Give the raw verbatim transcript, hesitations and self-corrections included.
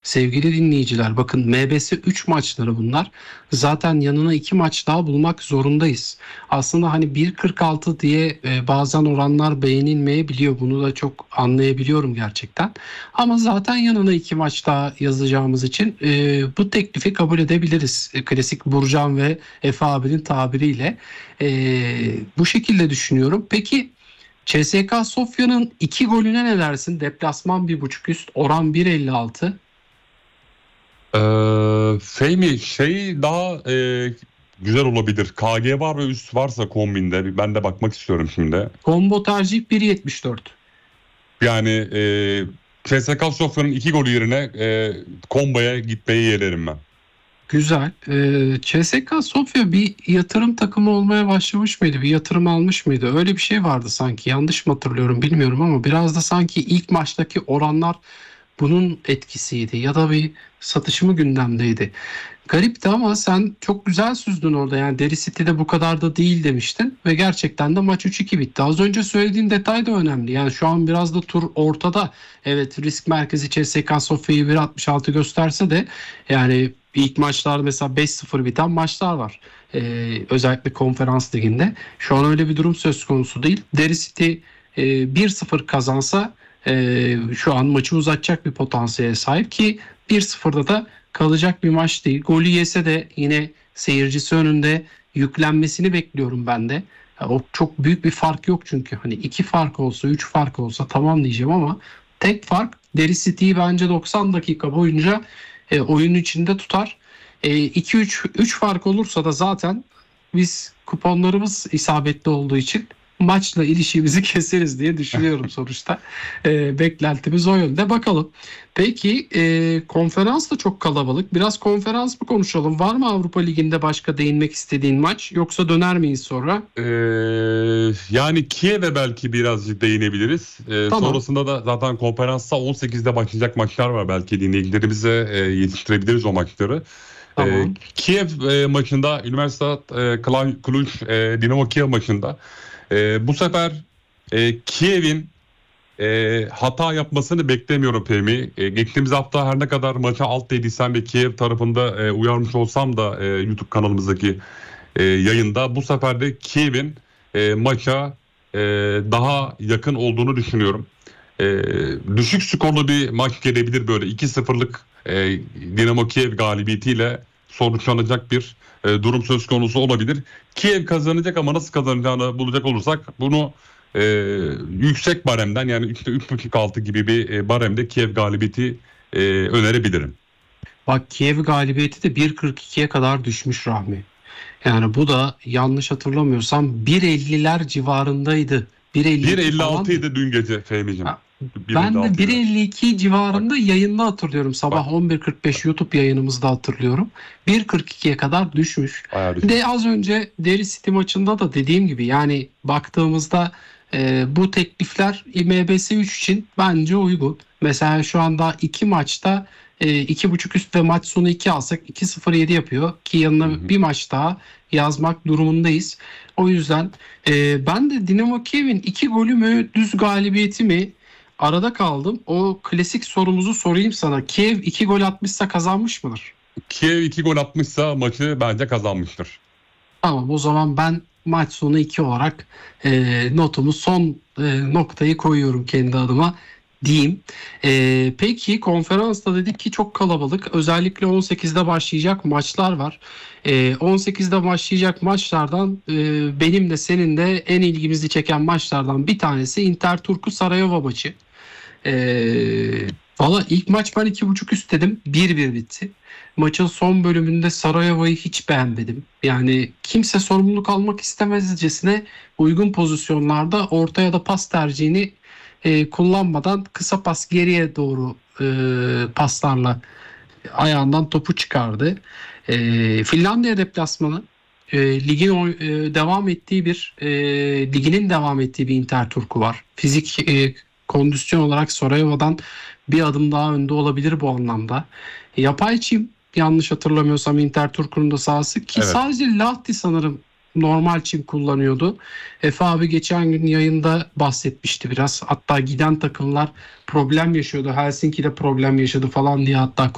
sevgili dinleyiciler, bakın M B S üç maçları bunlar. Zaten yanına iki maç daha bulmak zorundayız. Aslında hani bir kırk altı diye e, bazen oranlar beğenilmeyebiliyor. Bunu da çok anlayabiliyorum gerçekten. Ama zaten yanına iki maç daha yazacağımız için e, bu teklifi kabul edebiliriz. E, klasik Burcan ve Efe abinin tabiriyle. E, bu şekilde düşünüyorum. Peki C S K A Sofya'nın iki golüne ne dersin? Deplasman bir buçuk üst, oran bir elli altı. Ee, Fehmi şey daha e, güzel olabilir. K G var ve üst varsa kombinde. Ben de bakmak istiyorum şimdi. Combo tercih bir yetmiş dört. Yani e, C S K A Sofya'nın iki golü yerine e, komboya gitmeyi yeğlerim ben. Güzel. Ee, C S K A Sofya bir yatırım takımı olmaya başlamış mıydı? Bir yatırım almış mıydı? Öyle bir şey vardı sanki. Yanlış mı hatırlıyorum bilmiyorum ama biraz da sanki ilk maçtaki oranlar bunun etkisiydi. Ya da bir satışı mı gündemdeydi? Garipti ama sen çok güzel süzdün orada. Yani Derry City'de bu kadar da değil demiştin ve gerçekten de maç üç iki bitti. Az önce söylediğin detay da önemli. Yani şu an biraz da tur ortada. Evet, risk merkezi C S K A Sofya'yı bir altmış altı gösterse de yani ilk maçlarda mesela beş sıfır biten maçlar var. Ee, özellikle konferans liginde. Şu an öyle bir durum söz konusu değil. Derry City e, bir sıfır kazansa e, şu an maçı uzatacak bir potansiyele sahip ki bir sıfırda da kalacak bir maç değil. Golü yese de yine seyircisi önünde yüklenmesini bekliyorum ben de. Ya o çok büyük bir fark yok çünkü. Hani iki fark olsa, üç fark olsa tamam diyeceğim ama tek fark Derry City'yi bence doksan dakika boyunca e, oyunun içinde tutar. E, iki üç üç fark olursa da zaten biz kuponlarımız isabetli olduğu için maçla ilişkimizi keseriz diye düşünüyorum sonuçta. E, beklentimiz o yönde. Bakalım. Peki e, konferans da çok kalabalık. Biraz konferans mı konuşalım? Var mı Avrupa Ligi'nde başka değinmek istediğin maç? Yoksa döner miyiz sonra? Ee, yani Kiev'e belki birazcık değinebiliriz. Ee, Tamam. sonrasında da zaten konferansta on sekizde başlayacak maçlar var. Belki dinleyicilerimize e, yetiştirebiliriz o maçları. Ee, Tamam. Kiev e, maçında, Üniversitad e, Kla- Cluj, e, Dinamo Kiev maçında e, bu sefer e, Kiev'in e, hata yapmasını beklemiyorum Fehmi. E, geçtiğimiz hafta her ne kadar maça alt dediysem ve Kiev tarafında e, uyarmış olsam da e, YouTube kanalımızdaki e, yayında bu sefer de Kiev'in e, maça e, daha yakın olduğunu düşünüyorum. E, düşük skorlu bir maç gelebilir, böyle iki sıfırlık e, Dinamo Kiev galibiyetiyle sonuçlanacak bir e, durum söz konusu olabilir. Kiev kazanacak ama nasıl kazanacağını bulacak olursak bunu e, yüksek baremden, yani işte üç buçuk altı gibi bir e, baremde Kiev galibiyeti e, önerebilirim. Bak, Kiev galibiyeti de bir kırk ikiye kadar düşmüş Rahmi. Yani bu da yanlış hatırlamıyorsam bir elliler civarındaydı. bir elli iki bir elli altı falandı. idi dün gece Fehmi'cim. Ha, ben de bir elli altı idi. bir elli iki Bak civarında yayında hatırlıyorum. bak Sabah on bir kırk beş YouTube yayınımızda hatırlıyorum. bir kırk ikiye kadar düşmüş. bayağı Bir düşmüş. de az önce Derry City maçında da dediğim gibi yani baktığımızda e, bu teklifler M B S üç için bence uygun. Mesela şu anda iki maçta e, iki buçuk üst ve maç sonu iki alsak iki sıfır yedi yapıyor ki Hı yanına hı. bir maç daha yazmak durumundayız. O yüzden e, ben de Dinamo Kiev'in iki golü mü düz galibiyeti mi arada kaldım. O klasik sorumuzu sorayım sana. Kiev iki gol atmışsa kazanmış mıdır? Kiev iki gol atmışsa maçı bence kazanmıştır. Tamam, o zaman ben maç sonu iki olarak e, notumu son e, noktayı koyuyorum kendi adıma diyeyim. E, peki konferansta dedik ki çok kalabalık. Özellikle on sekizde başlayacak maçlar var. E, on sekizde başlayacak maçlardan e, benim de senin de en ilgimizi çeken maçlardan bir tanesi Inter Turku Sarayova maçı. Ee, Valla ilk maç ben iki buçuk üst dedim. bir bir bitti. Maçın son bölümünde Sarayeva'yı hiç beğenmedim. Yani kimse sorumluluk almak istemezcesine uygun pozisyonlarda orta ya da pas tercihini e, kullanmadan kısa pas geriye doğru e, paslarla ayağından topu çıkardı. E, Finlandiya deplasmanı e, ligin oy- e, devam ettiği bir e, liginin devam ettiği bir Inter Turku var. Fizik e, kondisyon olarak Sorayeva'dan bir adım daha önde olabilir bu anlamda. Yapay çim, yanlış hatırlamıyorsam Inter Turku'nun da sahası ki Evet. sadece Lahti sanırım normal çim kullanıyordu. Efe abi geçen gün yayında bahsetmişti biraz. Hatta giden takımlar problem yaşıyordu. Helsinki'de problem yaşadı falan diye hatta